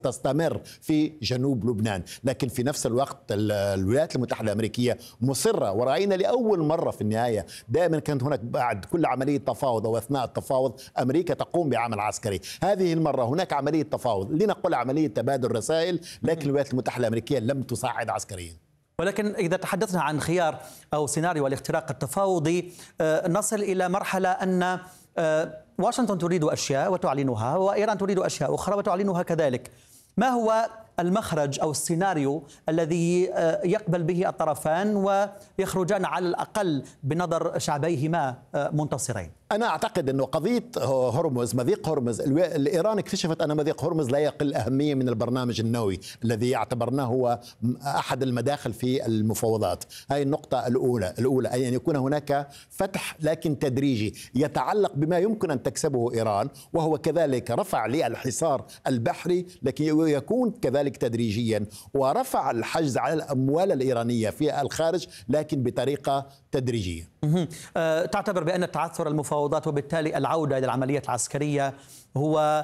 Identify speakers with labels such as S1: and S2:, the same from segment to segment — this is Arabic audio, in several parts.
S1: تستمر في جنوب لبنان، لكن في نفس الوقت الولايات المتحدة الأمريكية مصرة، ورأينا لأول مرة في النهاية دائما كانت هناك بعد كل عملية تفاوض أو أثناء التفاوض أمريكا تقوم بعمل عسكري. هذه المرة هناك عملية تفاوض، لنقل عملية تبادل رسائل، لكن الولايات المتحدة الأمريكية لم تساعد عسكريا.
S2: ولكن إذا تحدثنا عن خيار أو سيناريو الاختراق التفاوضي، نصل إلى مرحلة أن واشنطن تريد أشياء وتعلنها، وإيران تريد أشياء أخرى وتعلنها كذلك. ما هو المخرج أو السيناريو الذي يقبل به الطرفان ويخرجان على الأقل بنظر شعبيهما منتصرين؟
S1: أنا أعتقد أنه قضية هرمز، مضيق هرمز، الإيران اكتشفت أن مضيق هرمز لا يقل أهمية من البرنامج النووي الذي اعتبرناه هو أحد المداخل في المفاوضات. هذه النقطة الأولى أي أن يكون هناك فتح لكن تدريجي يتعلق بما يمكن أن تكسبه إيران، وهو كذلك رفع للحصار البحري لكن يكون كذلك تدريجيا، ورفع الحجز على الأموال الإيرانية في الخارج لكن بطريقة تدريجية.
S2: تعتبر بأن تعثر المفاوضات وبالتالي العودة إلى العمليات العسكرية هو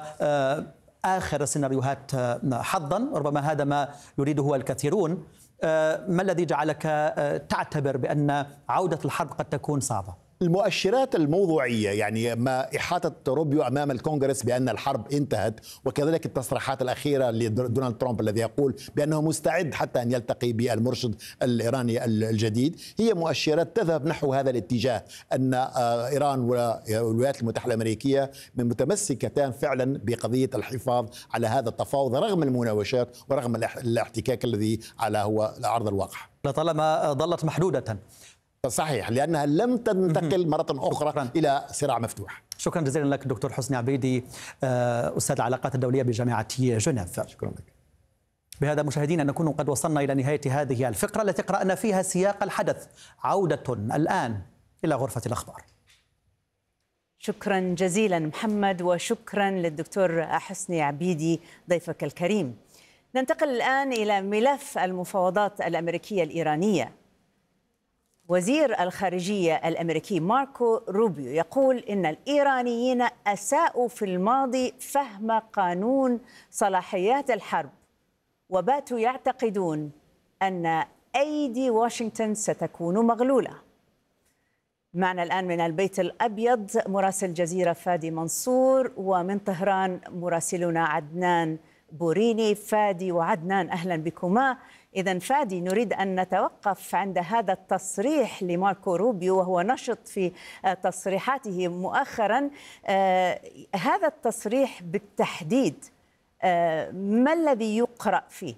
S2: آخر السيناريوهات حظا؟ ربما هذا ما يريده الكثيرون. ما الذي جعلك تعتبر بأن عودة الحرب قد تكون صعبة؟
S1: المؤشرات الموضوعية، يعني ما إحاطة روبيو أمام الكونغرس بأن الحرب انتهت، وكذلك التصريحات الأخيرة لدونالد ترامب الذي يقول بأنه مستعد حتى أن يلتقي بالمرشد الإيراني الجديد، هي مؤشرات تذهب نحو هذا الاتجاه، أن إيران والولايات المتحدة الأمريكية من متمسكتان فعلا بقضية الحفاظ على هذا التفاوض رغم المناوشات ورغم الاحتكاك الذي على هو أرض الواقع،
S2: لطالما ظلت محدودة.
S1: صحيح، لأنها لم تنتقل مرة أخرى إلى صراع مفتوح.
S2: شكرا جزيلا لك دكتور حسني عبيدي، أستاذ العلاقات الدولية بجامعة جنيف.
S1: شكرا لك.
S2: بهذا مشاهدينا نكون قد وصلنا إلى نهاية هذه الفقرة التي قرأنا فيها سياق الحدث. عودة الآن إلى غرفة الأخبار.
S3: شكرا جزيلا محمد، وشكرا للدكتور حسني عبيدي ضيفك الكريم. ننتقل الآن إلى ملف المفاوضات الأمريكية الإيرانية. وزير الخارجية الأمريكي ماركو روبيو يقول إن الإيرانيين أساءوا في الماضي فهم قانون صلاحيات الحرب، وباتوا يعتقدون أن أيدي واشنطن ستكون مغلولة. معنا الآن من البيت الأبيض مراسل جزيرة فادي منصور، ومن طهران مراسلنا عدنان بوريني. فادي وعدنان أهلا بكما. إذن فادي، نريد أن نتوقف عند هذا التصريح لماركو روبيو وهو نشط في تصريحاته مؤخرا. هذا التصريح بالتحديد ما الذي يقرأ فيه؟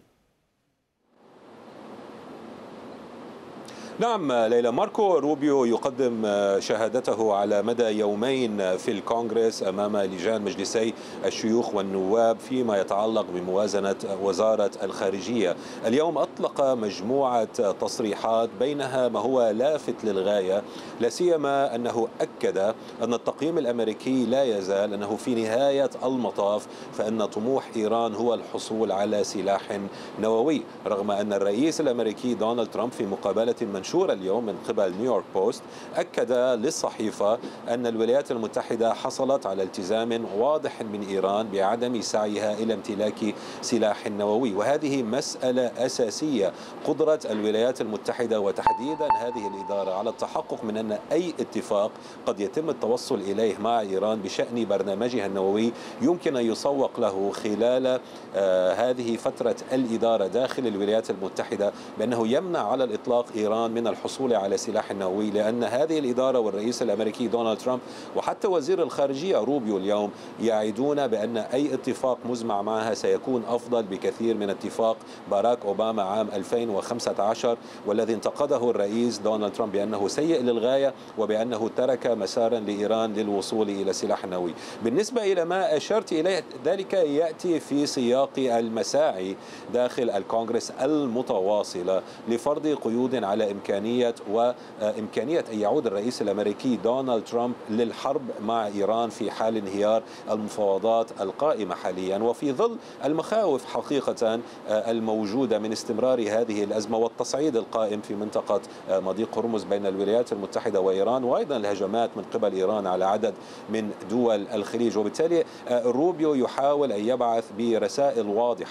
S4: نعم ليلى، ماركو روبيو يقدم شهادته على مدى يومين في الكونغرس أمام لجان مجلسي الشيوخ والنواب فيما يتعلق بموازنة وزارة الخارجية. اليوم أطلق مجموعة تصريحات بينها ما هو لافت للغاية، لا سيما أنه أكد أن التقييم الأمريكي لا يزال أنه في نهاية المطاف فإن طموح إيران هو الحصول على سلاح نووي، رغم أن الرئيس الأمريكي دونالد ترامب في مقابلة منشورة اليوم من قبل نيويورك بوست أكد للصحيفة أن الولايات المتحدة حصلت على التزام واضح من إيران بعدم سعيها إلى امتلاك سلاح نووي، وهذه مسألة أساسية. قدرة الولايات المتحدة وتحديدا هذه الإدارة على التحقق من أن أي اتفاق قد يتم التوصل إليه مع إيران بشأن برنامجها النووي يمكن أن يسوق له خلال هذه فترة الإدارة داخل الولايات المتحدة بأنه يمنع على الإطلاق إيران من الحصول على سلاح نووي، لأن هذه الإدارة والرئيس الأمريكي دونالد ترامب وحتى وزير الخارجية روبيو اليوم يعيدون بأن أي اتفاق مزمع معها سيكون أفضل بكثير من اتفاق باراك أوباما عام 2015 والذي انتقده الرئيس دونالد ترامب بأنه سيء للغاية وبأنه ترك مسارا لإيران للوصول إلى سلاح نووي. بالنسبة إلى ما أشرت إليه، ذلك يأتي في سياق المساعي داخل الكونغرس المتواصلة لفرض قيود على إمكانية أن يعود الرئيس الأمريكي دونالد ترامب للحرب مع إيران في حال انهيار المفاوضات القائمة حاليا، وفي ظل المخاوف حقيقة الموجودة من استمرار هذه الأزمة والتصعيد القائم في منطقة مضيق هرمز بين الولايات المتحدة وإيران، وأيضا الهجمات من قبل إيران على عدد من دول الخليج. وبالتالي روبيو يحاول أن يبعث برسائل واضحة